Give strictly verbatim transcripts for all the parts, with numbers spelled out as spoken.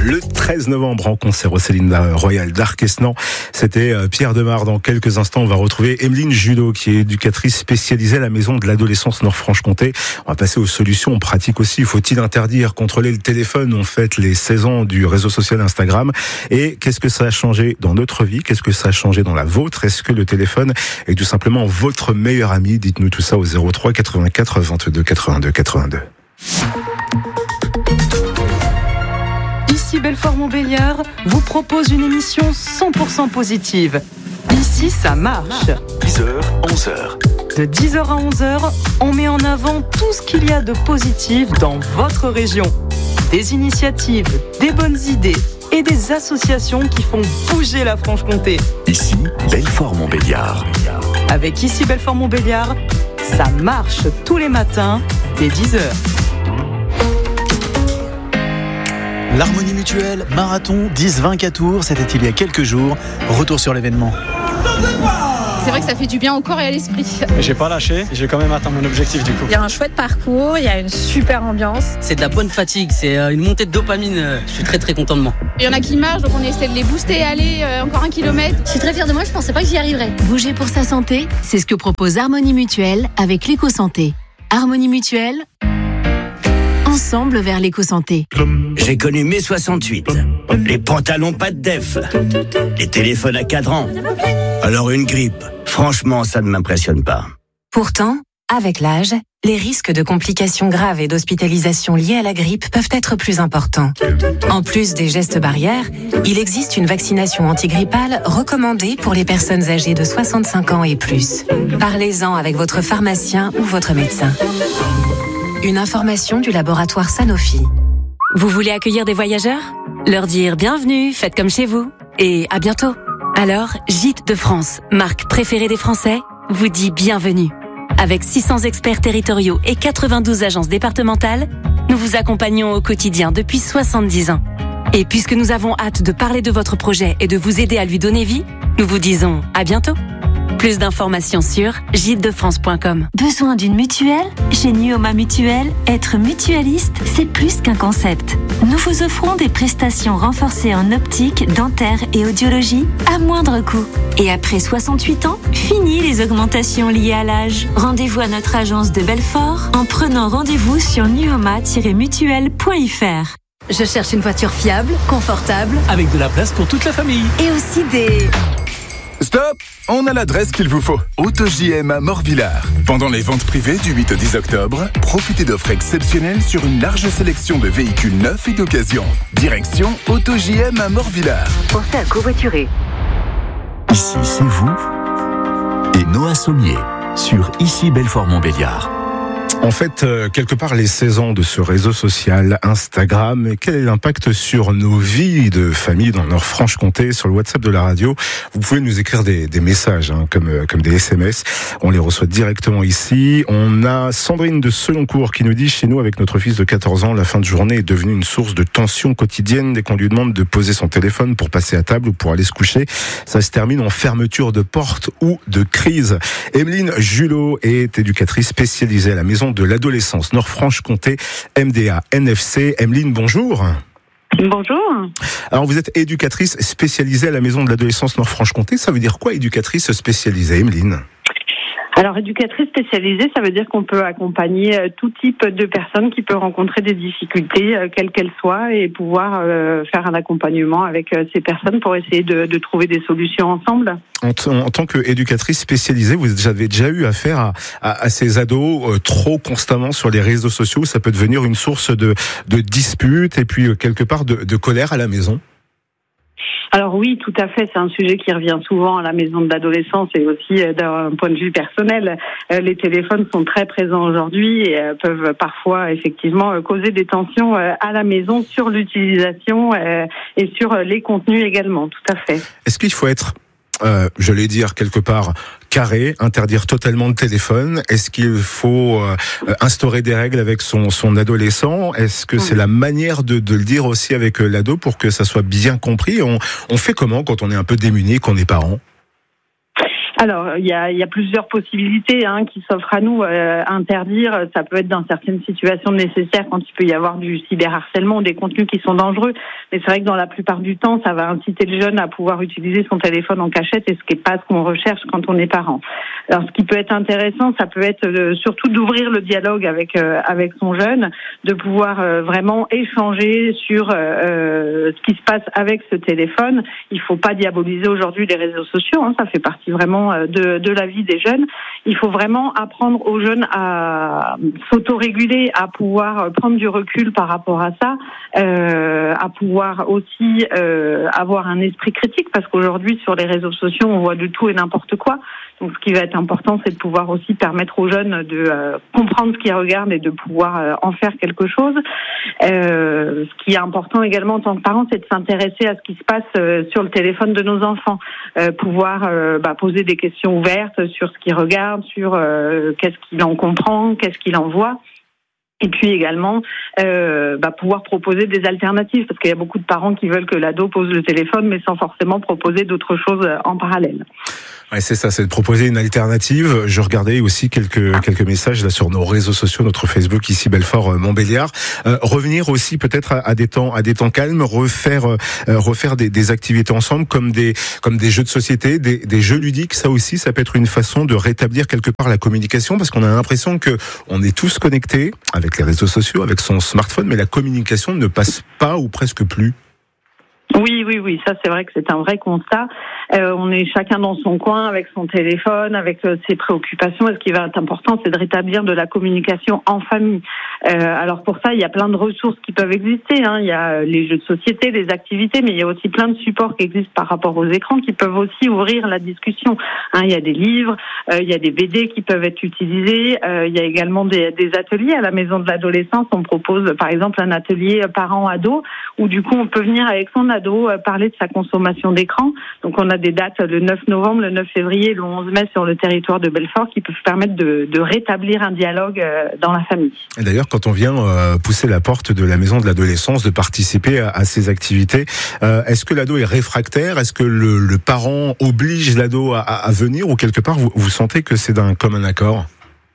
le treize novembre en concert au Céline Royal d'Arquesnan. C'était Pierre Demar. Dans quelques instants, on va retrouver Emeline Judo, qui est éducatrice spécialisée à la maison de l'adolescence Nord-Franche-Comté. On va passer aux solutions pratiques aussi. Faut-il interdire, contrôler le téléphone? On fête les seize ans du réseau social Instagram. Et qu'est-ce que ça a changé dans notre vie? Qu'est-ce que ça a changé dans la vôtre? Est-ce que le téléphone est tout simplement votre meilleur ami? Dites-nous tout ça au zéro trois quatre-vingt-quatre vingt-deux quatre-vingt-deux quatre-vingt-deux. Ici Belfort-Montbéliard vous propose une émission cent pour cent positive. Ici, ça marche. dix heures, onze heures. De dix heures à onze heures, on met en avant tout ce qu'il y a de positif dans votre région. Des initiatives, des bonnes idées et des associations qui font bouger la Franche-Comté. Ici, Belfort-Montbéliard. Avec Ici Belfort-Montbéliard, ça marche tous les matins dès dix heures. L'Harmonie Mutuelle, marathon dix vingt-quatre tours, c'était il y a quelques jours. Retour sur l'événement. C'est vrai que ça fait du bien au corps et à l'esprit. J'ai pas lâché, j'ai quand même atteint mon objectif du coup. Il y a un chouette parcours, il y a une super ambiance. C'est de la bonne fatigue, c'est une montée de dopamine. Je suis très très content de moi. Il y en a qui marchent, donc on essaie de les booster. Allez, euh, encore un kilomètre. Je suis très fière de moi, je pensais pas que j'y arriverais. Bouger pour sa santé, c'est ce que propose Harmonie Mutuelle avec l'éco-santé. Harmonie Mutuelle, ensemble vers l'éco-santé. J'ai connu mai soixante-huit. Les pantalons pas de def. Les téléphones à cadran. Alors une grippe, franchement, ça ne m'impressionne pas. Pourtant, avec l'âge, les risques de complications graves et d'hospitalisation liées à la grippe peuvent être plus importants. En plus des gestes barrières, il existe une vaccination antigrippale recommandée pour les personnes âgées de soixante-cinq ans et plus. Parlez-en avec votre pharmacien ou votre médecin. Une information du laboratoire Sanofi. Vous voulez accueillir des voyageurs? Leur dire bienvenue, faites comme chez vous. Et à bientôt. Alors, Gîtes de France, marque préférée des Français, vous dit bienvenue. Avec six cents experts territoriaux et quatre-vingt-douze agences départementales, nous vous accompagnons au quotidien depuis soixante-dix ans. Et puisque nous avons hâte de parler de votre projet et de vous aider à lui donner vie, nous vous disons à bientôt. Plus d'informations sur gîtes de france point com. Besoin d'une mutuelle? Chez Nuoma Mutuelle, être mutualiste, c'est plus qu'un concept. Nous vous offrons des prestations renforcées en optique, dentaire et audiologie à moindre coût. Et après soixante-huit ans, fini les augmentations liées à l'âge. Rendez-vous à notre agence de Belfort en prenant rendez-vous sur nuoma tiret mutuelle point f r. Je cherche une voiture fiable, confortable, avec de la place pour toute la famille. Et aussi des... Stop! On a l'adresse qu'il vous faut. AutoJM à Morvillard. Pendant les ventes privées du huit au dix octobre, profitez d'offres exceptionnelles sur une large sélection de véhicules neufs et d'occasion. Direction AutoJM à Morvillard. Pensez à covoiturer. Ici, c'est vous et Noah Sommier sur Ici Belfort-Montbéliard. En fait, euh, quelque part, les seize ans de ce réseau social Instagram, quel est l'impact sur nos vies de famille dans Nord-Franche-Comté? Sur le WhatsApp de la radio, vous pouvez nous écrire des, des messages, hein, comme, euh, comme des S M S. On les reçoit directement ici. On a Sandrine de Seloncourt qui nous dit, chez nous, avec notre fils de quatorze ans, la fin de journée est devenue une source de tension quotidienne dès qu'on lui demande de poser son téléphone pour passer à table ou pour aller se coucher. Ça se termine en fermeture de porte ou de crise. Emeline Julot est éducatrice spécialisée à la maison de l'adolescence Nord-Franche-Comté, M D A N F C. Emeline, bonjour. Bonjour. Alors, vous êtes éducatrice spécialisée à la maison de l'adolescence Nord-Franche-Comté. Ça veut dire quoi, éducatrice spécialisée, Emeline ? Alors, éducatrice spécialisée, ça veut dire qu'on peut accompagner euh, tout type de personnes qui peuvent rencontrer des difficultés, euh, quelles qu'elles soient, et pouvoir euh, faire un accompagnement avec euh, ces personnes pour essayer de, de trouver des solutions ensemble. En, t- en tant qu'éducatrice spécialisée, vous avez déjà eu affaire à, à, à ces ados euh, trop constamment sur les réseaux sociaux. Ça peut devenir une source de, de disputes et puis euh, quelque part de, de colère à la maison. Alors oui, tout à fait, c'est un sujet qui revient souvent à la maison de l'adolescence et aussi euh, d'un point de vue personnel. Euh, les téléphones sont très présents aujourd'hui et euh, peuvent parfois effectivement euh, causer des tensions euh, à la maison sur l'utilisation euh, et sur euh, les contenus également, tout à fait. Est-ce qu'il faut être, euh, je vais dire quelque part, carré, interdire totalement le téléphone? Est-ce qu'il faut euh, instaurer des règles avec son, son adolescent? Est-ce que c'est la manière de, de le dire aussi avec l'ado pour que ça soit bien compris? On, on fait comment quand on est un peu démuni, qu'on est parent? Alors, il y a, il y a plusieurs possibilités hein, qui s'offrent à nous. Euh, interdire, ça peut être dans certaines situations nécessaires quand il peut y avoir du cyberharcèlement ou des contenus qui sont dangereux. Mais c'est vrai que dans la plupart du temps, ça va inciter le jeune à pouvoir utiliser son téléphone en cachette et ce qui n'est pas ce qu'on recherche quand on est parent. Alors, ce qui peut être intéressant, ça peut être euh, surtout d'ouvrir le dialogue avec euh, avec son jeune, de pouvoir euh, vraiment échanger sur euh, ce qui se passe avec ce téléphone. Il faut pas diaboliser aujourd'hui les réseaux sociaux, hein, ça fait partie vraiment De, de la vie des jeunes. Il faut vraiment apprendre aux jeunes à s'autoréguler, à pouvoir prendre du recul par rapport à ça, euh, à pouvoir aussi euh, avoir un esprit critique, parce qu'aujourd'hui sur les réseaux sociaux on voit de tout et n'importe quoi. Donc ce qui va être important, c'est de pouvoir aussi permettre aux jeunes de euh, comprendre ce qu'ils regardent et de pouvoir euh, en faire quelque chose. Euh, ce qui est important également en tant que parent, c'est de s'intéresser à ce qui se passe euh, sur le téléphone de nos enfants, euh, pouvoir euh, bah, poser des questions ouvertes sur ce qu'ils regardent, sur euh, qu'est-ce qu'il en comprend, qu'est-ce qu'il en voit. Et puis également euh, bah, pouvoir proposer des alternatives, parce qu'il y a beaucoup de parents qui veulent que l'ado pose le téléphone mais sans forcément proposer d'autres choses en parallèle. Ouais, c'est ça, c'est de proposer une alternative. Je regardais aussi quelques quelques messages là sur nos réseaux sociaux, notre Facebook ici Belfort euh, Montbéliard. Euh, revenir aussi peut-être à, à des temps à des temps calmes, refaire euh, refaire des, des activités ensemble comme des comme des jeux de société, des, des jeux ludiques. Ça aussi, ça peut être une façon de rétablir quelque part la communication, parce qu'on a l'impression que on est tous connectés avec les réseaux sociaux, avec son smartphone, mais la communication ne passe pas ou presque plus. Oui, oui, oui, ça c'est vrai que c'est un vrai constat. Euh, on est chacun dans son coin avec son téléphone, avec euh, ses préoccupations. Et ce qui va être important, c'est de rétablir de la communication en famille. Euh, alors pour ça, il y a plein de ressources qui peuvent exister. Hein. Il y a les jeux de société, les activités, mais il y a aussi plein de supports qui existent par rapport aux écrans qui peuvent aussi ouvrir la discussion. Hein, il y a des livres, euh, il y a des B D qui peuvent être utilisés. Euh, il y a également des, des ateliers à la maison de l'adolescence. On propose par exemple un atelier parents-ados où du coup on peut venir avec son ado euh, parler de sa consommation d'écran. Donc on a des dates le neuf novembre, le neuf février, le onze mai sur le territoire de Belfort qui peuvent permettre de, de rétablir un dialogue euh, dans la famille. Et d'ailleurs, quand on vient euh, pousser la porte de la maison de l'adolescence, de participer à, à ces activités, euh, est-ce que l'ado est réfractaire? Est-ce que le, le parent oblige l'ado à, à venir, ou quelque part vous, vous sentez que c'est d'un commun accord?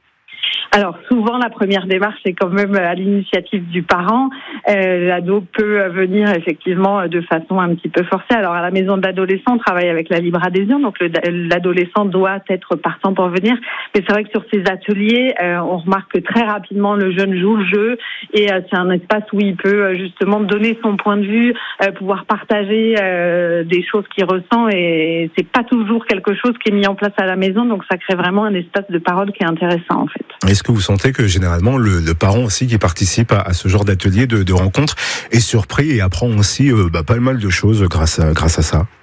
Alors souvent la première démarche est quand même à l'initiative du parent. Euh, l'ado peut venir effectivement de façon un petit peu forcée. Alors à la maison de l'adolescent, on travaille avec la libre adhésion, donc le, l'adolescent doit être partant pour venir. Mais c'est vrai que sur ces ateliers, euh, on remarque que très rapidement le jeune joue le jeu et euh, c'est un espace où il peut euh, justement donner son point de vue, euh, pouvoir partager euh, des choses qu'il ressent, et c'est pas toujours quelque chose qui est mis en place à la maison, donc ça crée vraiment un espace de parole qui est intéressant en fait. Est-ce que vous sentez que généralement le, le parent aussi qui participe à, à ce genre d'atelier, de, de rencontre, est surpris et apprend aussi euh, bah, pas mal de choses grâce à, grâce à ça?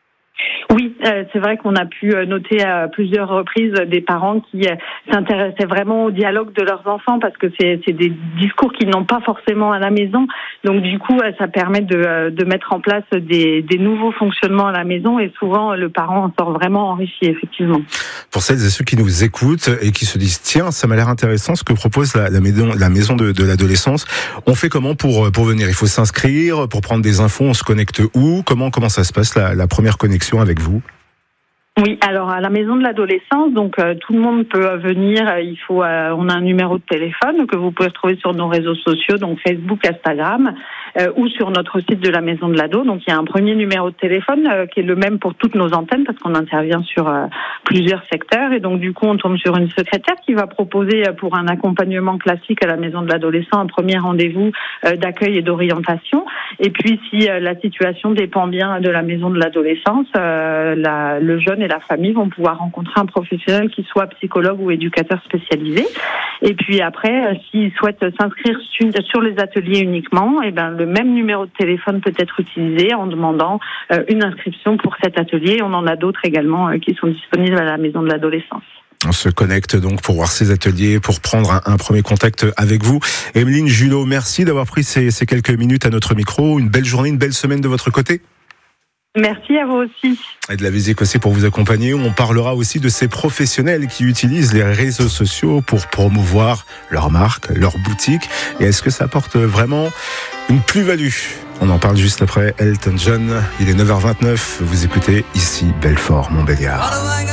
Oui, euh, c'est vrai qu'on a pu noter à plusieurs reprises des parents qui euh, s'intéressaient vraiment au dialogue de leurs enfants, parce que c'est, c'est des discours qu'ils n'ont pas forcément à la maison. Donc du coup, euh, ça permet de, euh, de mettre en place des, des nouveaux fonctionnements à la maison, et souvent le parent en sort vraiment enrichi, effectivement. Pour celles et ceux qui nous écoutent et qui se disent tiens, ça m'a l'air intéressant ce que propose la, la maison, la maison de, de l'adolescence, on fait comment pour, pour venir? Il faut s'inscrire, pour prendre des infos, on se connecte où? Comment, comment ça se passe la, la première connexion avec vous? Oui, alors à la maison de l'adolescence, donc euh, tout le monde peut venir. Il faut, euh, on a un numéro de téléphone que vous pouvez retrouver sur nos réseaux sociaux, donc Facebook, Instagram, euh, ou sur notre site de la maison de l'ado. Donc il y a un premier numéro de téléphone euh, qui est le même pour toutes nos antennes, parce qu'on intervient sur euh, plusieurs secteurs, et donc du coup on tombe sur une secrétaire qui va proposer euh, pour un accompagnement classique à la maison de l'adolescent un premier rendez-vous euh, d'accueil et d'orientation. Et puis si euh, la situation dépend bien de la maison de l'adolescence, euh, la, le jeune et la famille vont pouvoir rencontrer un professionnel qui soit psychologue ou éducateur spécialisé. Et puis après, s'ils souhaitent s'inscrire sur les ateliers uniquement, et ben le même numéro de téléphone peut être utilisé en demandant une inscription pour cet atelier. On en a d'autres également qui sont disponibles à la maison de l'adolescence. On se connecte donc pour voir ces ateliers, pour prendre un, un premier contact avec vous. Emeline Julot, merci d'avoir pris ces, ces quelques minutes à notre micro. Une belle journée, une belle semaine de votre côté. Merci à vous aussi. Et de la musique aussi pour vous accompagner. On parlera aussi de ces professionnels qui utilisent les réseaux sociaux pour promouvoir leur marque, leur boutique. Et est-ce que ça apporte vraiment une plus-value? On en parle juste après Elton John. Il est neuf heures vingt-neuf. Vous écoutez ici Belfort Montbéliard.